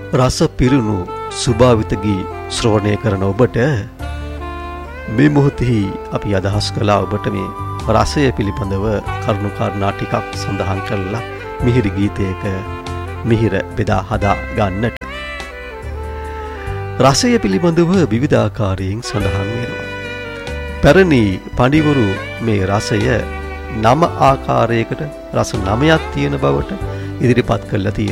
රස පිරුණු සුභාවිත ගී ශ්‍රවණය කරන ඔබට මේ මොහොතෙහි අපි අදහස් කළා ඔබට මේ රසය පිළිබඳව කරුණු කාරණා ටිකක් සඳහන් කරලා මිහිරි ගීතයක මිහිර බෙදා හදා ගන්නට. රසය පිළිබඳව විවිධාකාරයෙන් සඳහන් වෙනවා. පැරණි පඬිවරු මේ රසය 9 ආකාරයකට රස 9ක් තියෙන බවට ඉදිරිපත් කළා තියෙනවා.